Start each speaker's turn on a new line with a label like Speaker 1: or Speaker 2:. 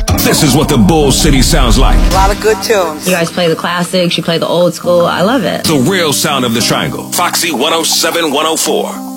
Speaker 1: This is what the Bull City sounds like.
Speaker 2: A lot of good tunes.
Speaker 3: You guys play the classics, you play the old school. I love it.
Speaker 1: The real sound of the Triangle. Foxy 107, 104.